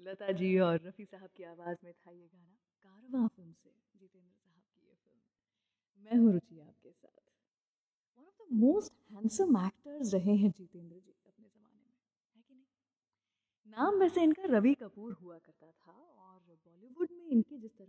लता जी और रफ़ी साहब की आवाज़ में था ये गाना, कारवां फ़िल्म से, जितेंद्र साहब की ये फ़िल्म। मैं हूँ रुचि आपके साथ। One of the most handsome actors रहे हैं जितेंद्र जी अपने ज़माने में, है कि नहीं? नाम वैसे इनका रवि कपूर हुआ करता था और बॉलीवुड में इनके जिस तरह